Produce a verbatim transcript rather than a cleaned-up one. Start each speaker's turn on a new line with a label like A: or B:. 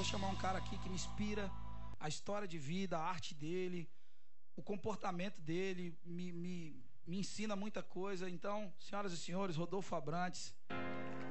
A: vou chamar um cara aqui que me inspira, a história de vida, a arte dele, o comportamento dele, me, me, me ensina muita coisa. Então, senhoras e senhores, Rodolfo Abrantes.